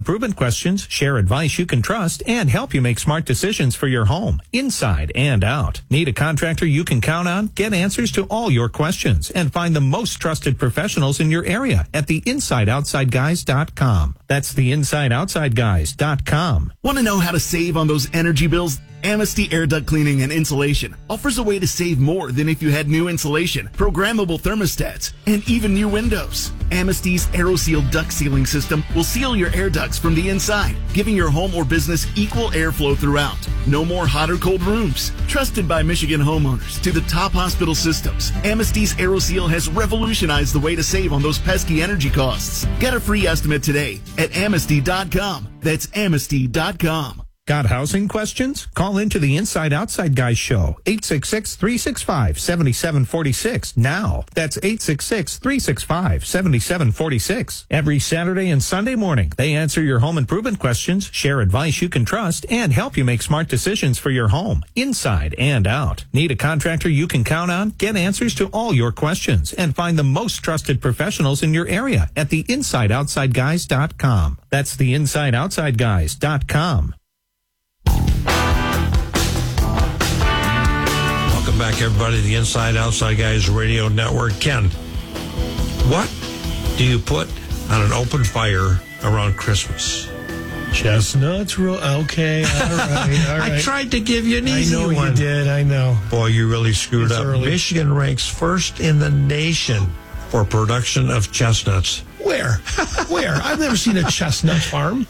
improvement questions, share advice you can trust, and help you make smart decisions for your home, inside and out. Need a contractor you can count on? Get answers to all your questions and find the most trusted professionals in your area at theinsideoutsideguys.com. That's theinsideoutsideguys.com. Want to know how to save on those energy bills? Amnesty Air Duct Cleaning and Insulation offers a way to save more than if you had new insulation, programmable thermostats, and even new windows. Amnesty's AeroSeal duct sealing system will seal your air ducts from the inside, giving your home or business equal airflow throughout. No more hot or cold rooms. Trusted by Michigan homeowners to the top hospital systems, Amnesty's AeroSeal has revolutionized the way to save on those pesky energy costs. Get a free estimate today at Amnesty.com. That's Amnesty.com. Got housing questions? Call into the Inside Outside Guys show, 866-365-7746 now. That's 866-365-7746. Every Saturday and Sunday morning, they answer your home improvement questions, share advice you can trust, and help you make smart decisions for your home, inside and out. Need a contractor you can count on? Get answers to all your questions and find the most trusted professionals in your area at theinsideoutsideguys.com. That's theinsideoutsideguys.com. Welcome back, everybody, to the Inside Outside Guys Radio Network. Ken, what do you put on an open fire around Christmas? Chestnuts. Okay, all right. I tried to give you an easy one. I know you did, I know. Boy, you really screwed up. Early. Michigan ranks first in the nation for production of chestnuts. Where? I've never seen a chestnut farm.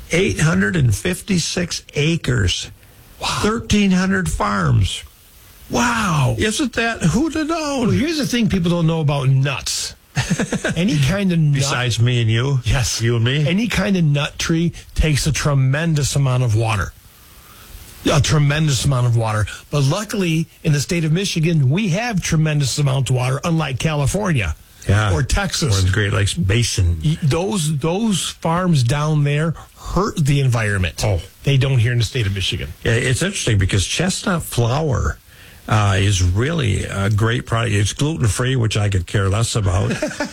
856 acres. Wow. 1,300 farms. Wow. Isn't that who'd have known? Well, here's the thing people don't know about nuts. Any kind of nut. Besides me and you? Yes. You and me? Any kind of nut tree takes a tremendous amount of water. A tremendous amount of water. But luckily, in the state of Michigan, we have tremendous amount of water, unlike California. Yeah. Or Texas. Or the Great Lakes Basin. Those farms down there hurt the environment. Oh. They don't here in the state of Michigan. Yeah, it's interesting because chestnut flour is really a great product. It's gluten-free, which I could care less about.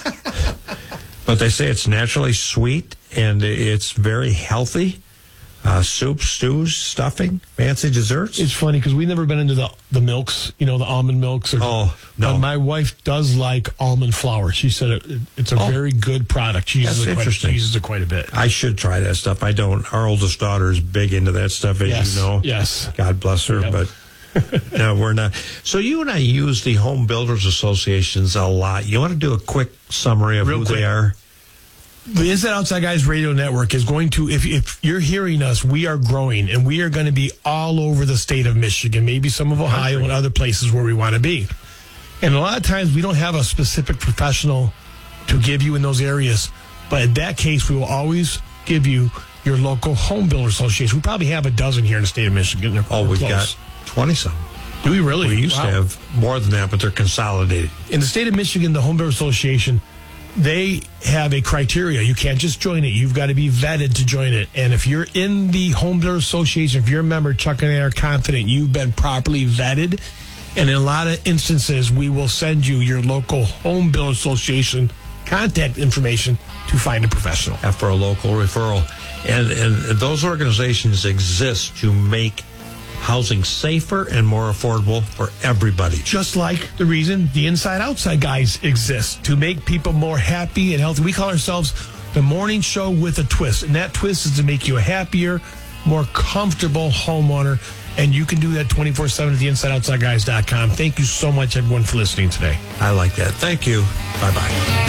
But they say it's naturally sweet and it's very healthy. Soups, stews, stuffing, fancy desserts. It's funny because we've never been into the milks, the almond milks. No. But my wife does like almond flour. She said it's a very good product. She uses it quite a bit. I should try that stuff. I don't. Our oldest daughter is big into that stuff, as you know. Yes. God bless her, but no, we're not. So you and I use the Home Builders Associations a lot. You want to do a quick summary of who they are? The Inside Outside Guys Radio Network is going to, if you're hearing us, we are growing, and we are going to be all over the state of Michigan, maybe some of Ohio and other places where we want to be. And a lot of times we don't have a specific professional to give you in those areas, but in that case, we will always give you your local Home Builder Association. We probably have a dozen here in the state of Michigan. We've got 20-some. Do we really? We used to have more than that, but they're consolidated. In the state of Michigan, the Home Builder Association, they have a criteria. You can't just join it. You've got to be vetted to join it. And if you're in the Home Builder Association, if you're a member, Chuck and I are confident you've been properly vetted. And in a lot of instances, we will send you your local Home Builder Association contact information to find a professional. After a local referral. And those organizations exist to make housing safer and more affordable for everybody. Just like the reason the Inside Outside Guys exist, to make people more happy and healthy. We call ourselves the morning show with a twist, and that twist is to make you a happier, more comfortable homeowner, and you can do that 24/7 at theinsideoutsideguys.com. Thank you so much, everyone, for listening today. I like that. Thank you. Bye-bye.